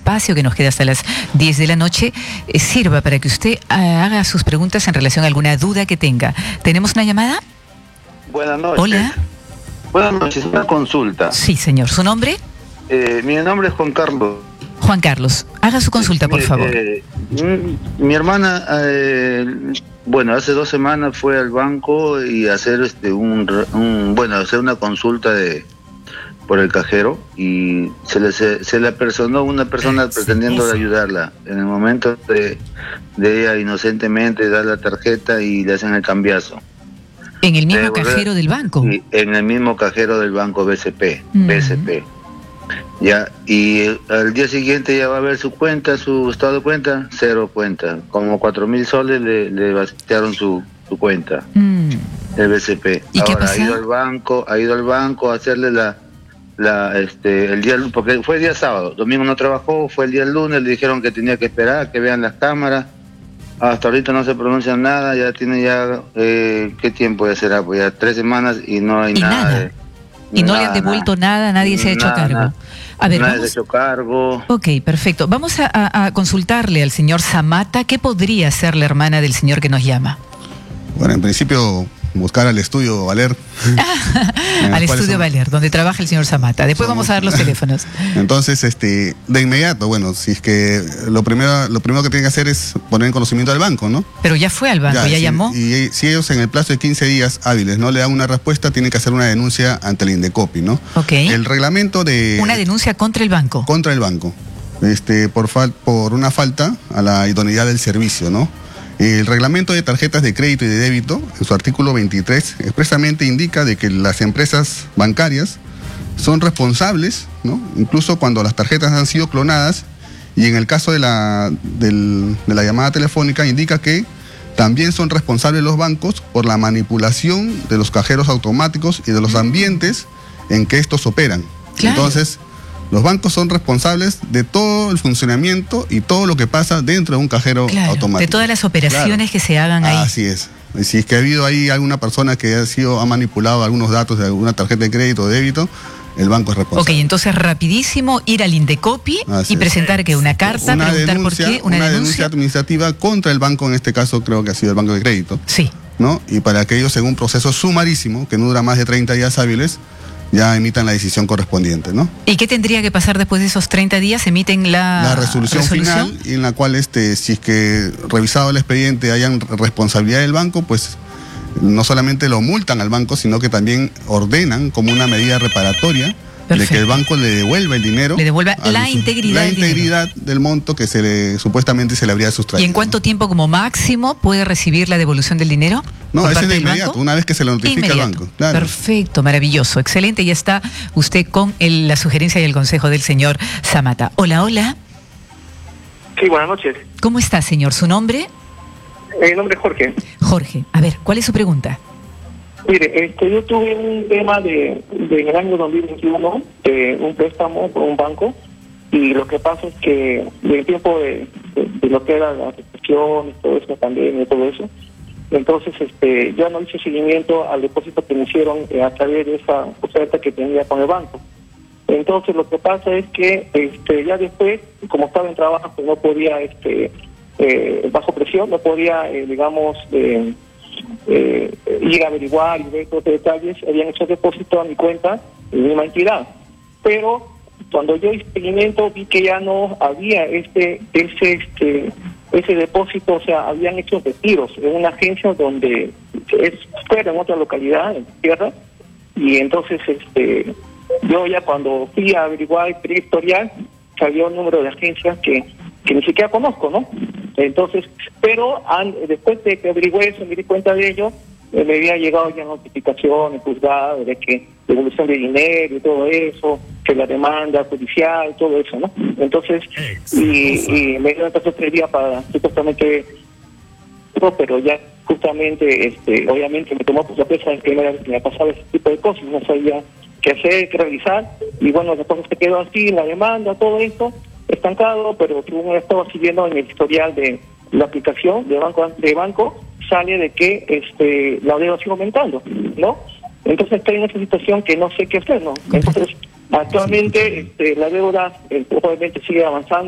espacio que nos queda hasta las 10 de la noche sirva para que usted haga sus preguntas en relación a alguna duda que tenga. ¿Tenemos una llamada? Buenas noches. Hola. Buenas noches, una consulta. Sí, señor. ¿Su nombre? Mi nombre es Juan Carlos. Juan Carlos, haga su consulta, por favor. Mi hermana, bueno, hace 2 semanas fue al banco y hacer hacer una consulta por el cajero, y se le apersonó una persona pretendiendo ayudarla. En el momento de ella inocentemente dar la tarjeta y le hacen el cambiazo. ¿En el mismo cajero del banco? Sí, en el mismo cajero del banco BCP. Ya, y al día siguiente ya va a ver su cuenta, su estado de cuenta, 0 cuenta. Como 4.000 soles le vaciaron su cuenta, el BCP. ¿Y qué ahora pasa? ha ido al banco a hacerle el día, porque fue el día sábado, domingo no trabajó, fue el día lunes, le dijeron que tenía que esperar, que vean las cámaras. Hasta ahorita no se pronuncian nada, ya tiene ¿qué tiempo ya será? Pues ya 3 semanas y no hay nada. Y no le han devuelto nada, nadie se ha hecho cargo. A ver, nadie se ha hecho cargo. Ok, perfecto. Vamos a consultarle al señor Zamata qué podría hacer la hermana del señor que nos llama. Bueno, en principio, buscar al estudio Valer. Al estudio Valer, donde trabaja el señor Zamata. Después vamos a dar los teléfonos. Entonces, de inmediato, bueno, si es que lo primero que tiene que hacer es poner en conocimiento al banco, ¿no? Pero ya fue al banco, ya llamó. Y si ellos en el plazo de 15 días hábiles no le dan una respuesta, tienen que hacer una denuncia ante el Indecopi, ¿no? Ok. El reglamento de... Una denuncia contra el banco. Contra el banco. Por una falta a la idoneidad del servicio, ¿no? El reglamento de tarjetas de crédito y de débito, en su artículo 23, expresamente indica de que las empresas bancarias son responsables, ¿no? Incluso cuando las tarjetas han sido clonadas, y en el caso de la llamada telefónica indica que también son responsables los bancos por la manipulación de los cajeros automáticos y de los ambientes en que estos operan. Claro. Entonces, los bancos son responsables de todo el funcionamiento y todo lo que pasa dentro de un cajero automático. De todas las operaciones que se hagan ahí. Así es. Y si es que ha habido ahí alguna persona que ha manipulado algunos datos de alguna tarjeta de crédito o débito, el banco es responsable. Ok, entonces rapidísimo ir al Indecopi y presentar que una carta, preguntar por qué, una denuncia administrativa contra el banco, en este caso creo que ha sido el banco de crédito. Sí. ¿No? Y para que ellos, en un proceso sumarísimo, que no dura más de 30 días hábiles, ya emitan la decisión correspondiente, ¿no? ¿Y qué tendría que pasar después de esos 30 días? ¿Emiten la resolución final, y en la cual, si es que revisado el expediente hayan responsabilidad del banco, pues no solamente lo multan al banco, sino que también ordenan como una medida reparatoria de que el banco le devuelva el dinero. Le devuelva la integridad del monto que supuestamente se le habría sustraído. ¿Y en cuánto tiempo como máximo puede recibir la devolución del dinero? No, ese es de inmediato, una vez que se lo notifica al banco. Claro. Perfecto, maravilloso, excelente. Ya está usted con la sugerencia y el consejo del señor Zamata. Hola, hola. Sí, buenas noches. ¿Cómo está, señor? ¿Su nombre? El nombre es Jorge. Jorge, a ver, ¿cuál es su pregunta? Mire, yo tuve un tema en el año 2021, un préstamo por un banco, y lo que pasa es que en el tiempo de lo que era la recesión y todo eso, también y todo eso, entonces yo no hice seguimiento al depósito que me hicieron a través de esa oferta que tenía con el banco. Entonces lo que pasa es que ya después, como estaba en trabajo, no podía, bajo presión, no podía, ir a averiguar y ver todos los detalles. Habían hecho depósito a mi cuenta en mi misma entidad, pero cuando yo hice seguimiento vi que ya no había ese depósito, o sea, habían hecho retiros en una agencia donde es fuera, en otra localidad, en tierra, y entonces yo ya cuando fui a averiguar el historial salió un número de agencias que ni siquiera conozco, ¿no? Entonces, pero después de que averigué eso, me di cuenta de ello, me había llegado ya notificaciones, juzgados, de que devolución de dinero y todo eso, que la demanda judicial, todo eso, ¿no? Entonces, y me dio entonces 3 días para supuestamente, pero ya justamente, obviamente me tomó por sorpresa en primera vez que me pasaba ese tipo de cosas, no sabía qué hacer, qué realizar, y bueno, después se quedó así, la demanda, todo esto, estancado, pero que uno estaba siguiendo en el historial de la aplicación de banco sale de que la deuda sigue aumentando, ¿no? Entonces estoy en esa situación que no sé qué hacer, ¿no? Entonces actualmente la deuda obviamente sigue avanzando.